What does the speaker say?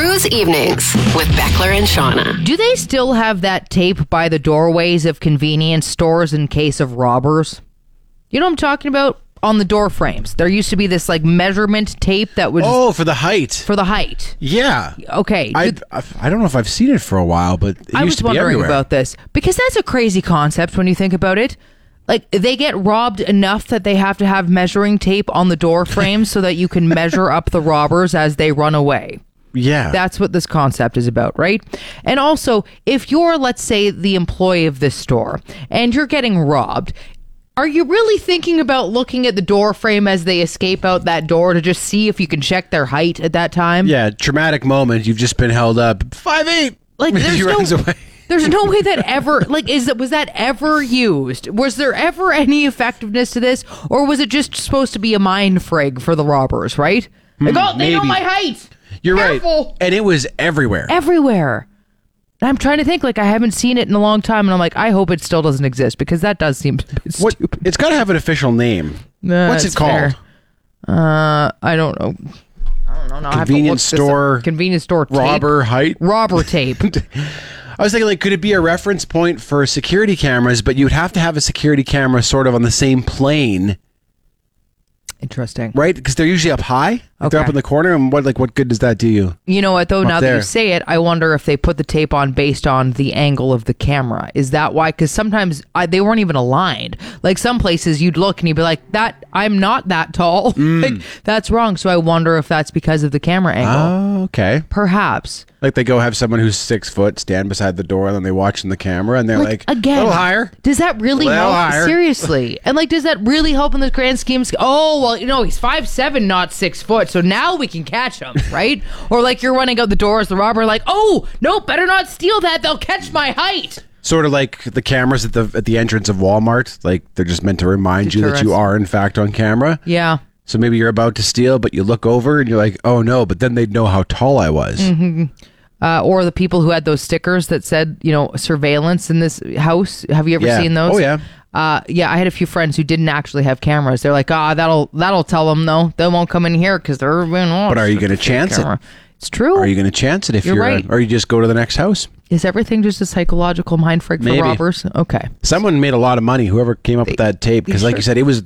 Cruise Evenings with Beckler and Shauna. Do they still have that tape by the doorways of convenience stores in case of robbers? You know what I'm talking about? On the door frames. There used to be this like measurement tape that was... Oh, for the height. For the height. Yeah. Okay. I don't know if I've seen it for a while, but it I used was to be wondering everywhere. about this because that's a crazy concept when you think about it. Like, they get robbed enough that they have to have measuring tape on the door frames so that you can measure up the robbers as they run away. Yeah. That's what this concept is about, right? And also, if you're, let's say, the employee of this store and you're getting robbed, are you really thinking about looking at the door frame as they escape out that door to just see if you can check their height at that time? Yeah, traumatic moment. You've just been held up. 5'8". Like, He runs away. There's no way that ever, like, was that ever used? Was there ever any effectiveness to this? Or was it just supposed to be a mind frig for the robbers, right? Like, oh, they know maybe. my height. You're Careful. right. And it was everywhere. Everywhere. And I'm trying to think, like, I haven't seen it in a long time, and I'm like, I hope it still doesn't exist, because that does seem a bit stupid. It's got to have an official name. What's it That's called? fair. I don't know. I don't know. I have to look Convenience this up. store. Convenience store tape. Robber height. Robber tape. I was thinking, like, could it be a reference point for security cameras, but you'd have to have a security camera sort of on the same plane, Interesting. right? Because they're usually up high. Like, they're Okay. up in the corner, and what good does that do you? You know what, though? Up Now that there. you say it, I wonder if they put the tape on based on the angle of the camera. Is that why? Because sometimes they weren't even aligned. Like, some places you'd look and you'd be like, I'm not that tall. Like, that's wrong. So I wonder if that's because of the camera angle. Oh, okay. Perhaps. Like, they go have someone who's 6 foot stand beside the door, and then they watch in the camera, and they're like, again, a little higher. Does that really Little help? higher. Seriously. And like, does that really help in the grand scheme? Oh, well, he's 5'7", not 6 foot. So now we can catch him, right? Or like, you're running out the door as the robber, like, oh, no, better not steal that. They'll catch my height. Sort of like the cameras at the entrance of Walmart. Like, they're just meant to remind you that you Deterrence. are, in fact, on camera. Yeah. So maybe you're about to steal, but you look over and you're like, oh no, but then they'd know how tall I was. Mm-hmm. Or the people who had those stickers that said, surveillance in this house. Have you ever Yeah. seen those? Oh, yeah. Yeah, I had a few friends who didn't actually have cameras. They're like, that'll tell them, though. They won't come in here because they're being But are you going to chance it? It's true. Are you going to chance it if You're you're right. or you just go to the next house? Is everything just a psychological mind freak for Maybe. robbers? Okay. Someone made a lot of money, whoever came up with that tape, because like sure. you said, it was